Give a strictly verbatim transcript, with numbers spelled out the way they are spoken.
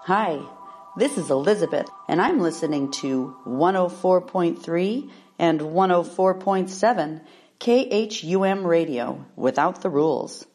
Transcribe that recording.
Hi, this is Elizabeth, and I'm listening to one oh four point three and one oh four point seven K H U M Radio, Without the Rules.